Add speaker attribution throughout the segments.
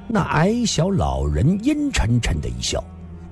Speaker 1: 那矮小老人阴沉沉的一笑，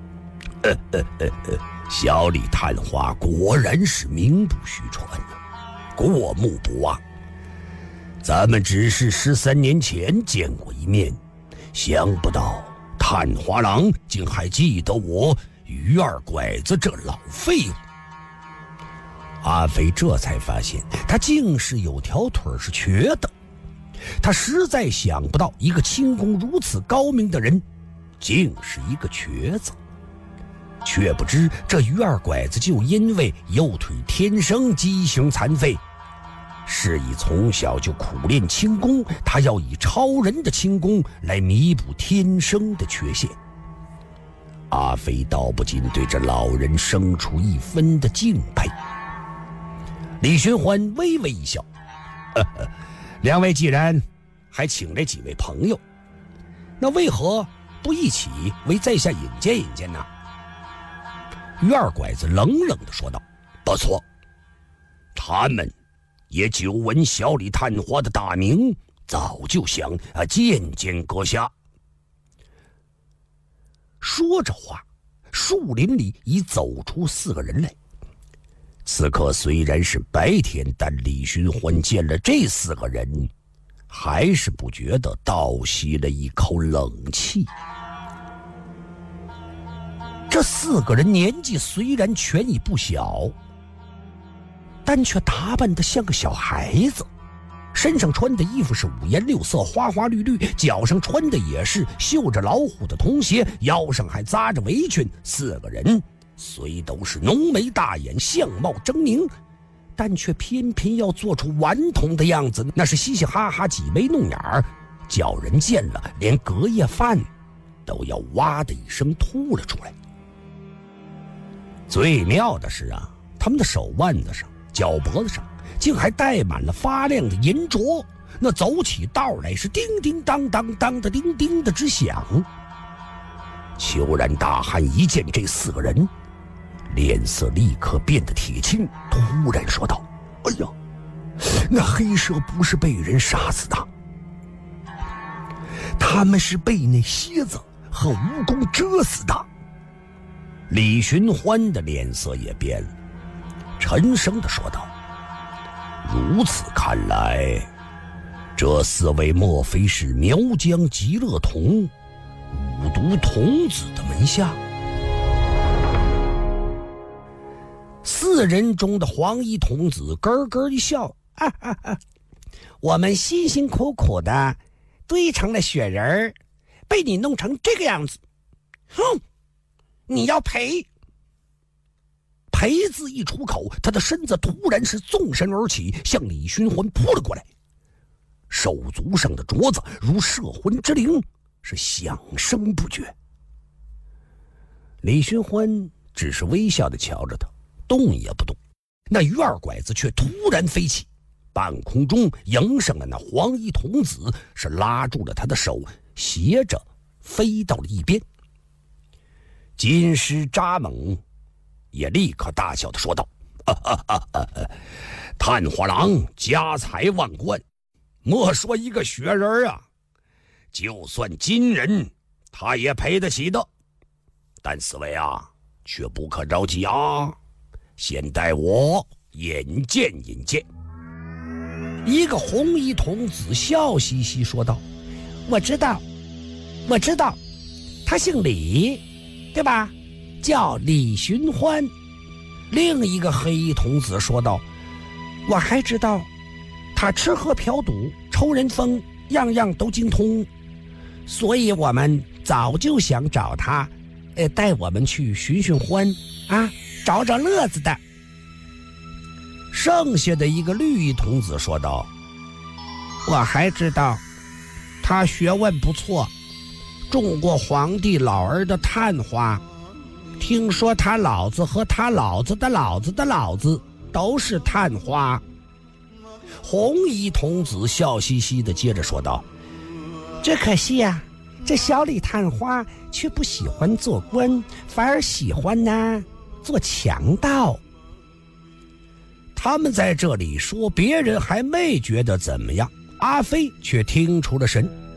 Speaker 1: 小李探花果然是名不虚传过目不忘。咱们只是13年前见过一面，想不到探花郎竟还记得我于二拐子这老废物。阿飞这才发现他竟是有条腿是瘸的，他实在想不到一个轻功如此高明的人竟是一个瘸子，却不知这于二拐子就因为右腿天生畸形残废，是以从小就苦练轻功，他要以超人的轻功来弥补天生的缺陷。阿飞道不禁对这老人生出一分的敬佩。李寻欢微微一笑，两位既然还请来几位朋友，那为何不一起为在下引荐引荐呢？于二拐子冷冷地说道，不错，他们也久闻小李探花的大名，早就想见见阁下。说着话，树林里已走出4个人来。此刻虽然是白天，但李寻欢见了这4个人，还是不觉得倒吸了一口冷气。这4个人年纪虽然全已不小，但却打扮得像个小孩子，身上穿的衣服是5颜6色、花花绿绿，脚上穿的也是绣着老虎的铜鞋，腰上还扎着围裙。4个人虽都是浓眉大眼，相貌狰狞，但却偏偏要做出顽童的样子，那是嘻嘻哈哈，挤眉弄眼儿，叫人见了连隔夜饭都要哇的一声吐了出来。最妙的是他们的手腕子上、脚脖子上竟还戴满了发亮的银镯，那走起道来是叮叮当当当的叮叮的直响。虬髯大汉一见这4个人，脸色立刻变得铁青，突然说道，哎呀，那黑蛇不是被人杀死的，他们是被那蝎子和蜈蚣蛰死的。李寻欢的脸色也变了，沉声地说道，如此看来，这4位莫非是苗疆极乐童、五毒童子的门下？4人中的黄衣童子咯咯一笑，我们辛辛苦苦的堆成了雪人，被你弄成这个样子，哼，你要赔。赔字一出口，他的身子突然是纵身而起，向李寻欢扑了过来，手足上的镯子如摄魂之铃，是响声不绝。李寻欢只是微笑地瞧着他，动也不动。那于二拐子却突然飞起，半空中迎上了那黄衣童子，是拉住了他的手，斜着飞到了一边。金狮扎猛也立刻大笑地说道，探花郎家财万贯，莫说一个雪人就算金人他也赔得起的。但4位却不可着急先带我引荐引荐。一个红衣童子笑嘻嘻说道，我知道，他姓李，对吧？叫李寻欢。另一个黑衣童子说道，我还知道，他吃喝嫖赌抽人风，样样都精通，所以我们早就想找他带我们去寻寻欢找找乐子的。剩下的一个绿衣童子说道，我还知道他学问不错，种过皇帝老儿的探花，听说他老子和他老子的老子的老子都是探花。红衣童子笑嘻嘻地接着说道，只可惜这小李探花却不喜欢做官，反而喜欢做强盗。他们在这里说，别人还没觉得怎么样，阿飞却听出了神。